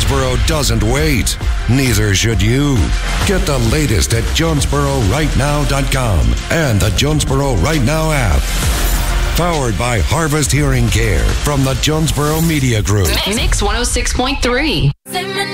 Jonesboro doesn't wait. Neither should you. Get the latest at JonesboroRightNow.com and the Jonesboro Right Now app. Powered by Harvest Hearing Care from the Jonesboro Media Group. Mix 106.3.